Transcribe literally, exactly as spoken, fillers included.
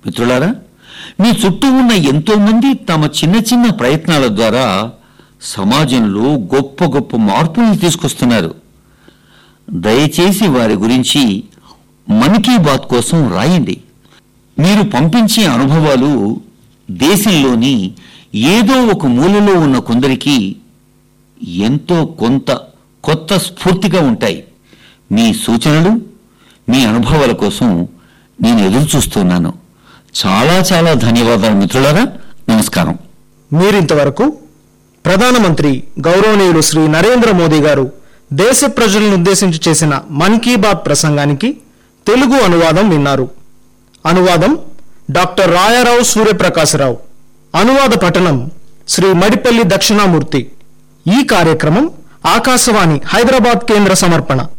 మిత్రులారా, మీ చుట్టూ ఉన్న ఎంతో మంది తమ చిన్న చిన్న ప్రయత్నాల ద్వారా సమాజంలో గొప్ప గొప్ప మార్పులను తీసుకొస్తున్నారు. దయచేసి వారి గురించి మన్ కీ బాత్ కోసం రాయండి. మీరు పంపించే అనుభవాలు దేశంలోని ఏదో ఒక మూలలో ఉన్న కొందరికి ఎంతో కొంత కొత్త స్ఫూర్తిగా ఉంటాయి. మీ సూచనలు, మీ అనుభవాల కోసం నేను ఎదురు చూస్తున్నాను. చాలా చాలా ధన్యవాదాలు మిత్రులారా. నమస్కారం. మీరింతవరకు ప్రధానమంత్రి గౌరవనీయులు శ్రీ నరేంద్ర మోదీ గారు దేశ ప్రజలను ఉద్దేశించి చేసిన మన్ కీ బాత్ ప్రసంగానికి తెలుగు అనువాదం విన్నారు. అనువాదం డాక్టర్ రాయారావు సూర్యప్రకాశరావు. అనువాద పఠనం శ్రీ మడిపల్లి దక్షిణామూర్తి. ఈ కార్యక్రమం ఆకాశవాణి హైదరాబాద్ కేంద్ర సమర్పణ.